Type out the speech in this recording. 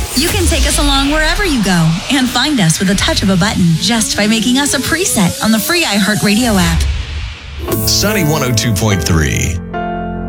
You can take us along wherever you go and find us with a touch of a button just by making us a preset on the free iHeartRadio app. Sunny 102.3.